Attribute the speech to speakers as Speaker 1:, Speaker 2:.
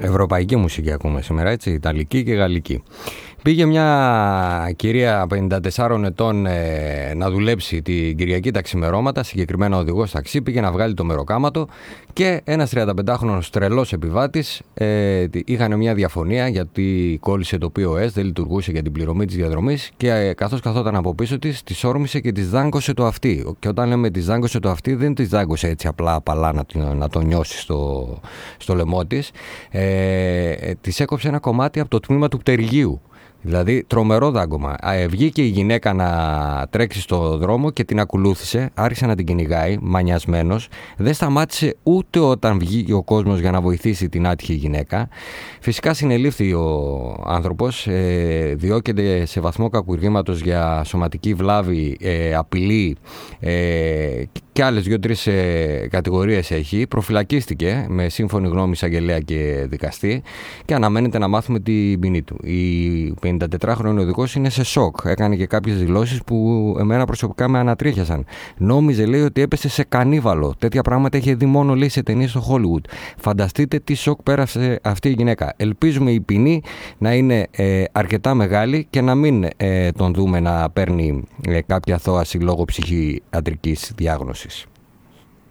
Speaker 1: Ευρωπαϊκή μουσική ακούμε σήμερα, έτσι, ιταλική και γαλλική. Πήγε μια κυρία 54 ετών να δουλέψει την Κυριακή τα ξημερώματα, συγκεκριμένα οδηγός ταξί, πήγε να βγάλει το μεροκάματο και ένας 35χρονος τρελός επιβάτης είχαν μια διαφωνία γιατί κόλλησε το POS, δεν λειτουργούσε για την πληρωμή της διαδρομής και καθώς καθόταν από πίσω της όρμησε και της δάγκωσε το αυτί. Και όταν λέμε της δάγκωσε το αυτί, δεν της δάγκωσε έτσι απλά απαλά να το νιώσει στο λαιμό της. Της έκοψε ένα κομμάτι από το τμήμα του πτερυγίου. Δηλαδή τρομερό δάγκωμα. Βγήκε η γυναίκα να τρέξει στο δρόμο και την ακολούθησε, άρχισε να την κυνηγάει, μανιασμένος. Δεν σταμάτησε ούτε όταν βγήκε ο κόσμος για να βοηθήσει την άτυχη γυναίκα. Φυσικά συνελήφθη ο άνθρωπος, διώκεται σε βαθμό κακουργήματος για σωματική βλάβη, απειλή και άλλες 2-3 κατηγορίες έχει. Προφυλακίστηκε με σύμφωνη γνώμη εισαγγελέα και δικαστή και αναμένεται να μάθουμε την ποινή του. Η 54χρονη οδηγός είναι σε σοκ. Έκανε και κάποιες δηλώσεις που εμένα προσωπικά με ανατρίχιασαν. Νόμιζε, λέει, ότι έπεσε σε κανίβαλο. Τέτοια πράγματα είχε δει μόνο, λέει, σε ταινίες στο Hollywood. Φανταστείτε τι σοκ πέρασε αυτή η γυναίκα. Ελπίζουμε η ποινή να είναι αρκετά μεγάλη και να μην τον δούμε να παίρνει κάποια θώαση λόγω ψυχιατρικής διάγνωσης.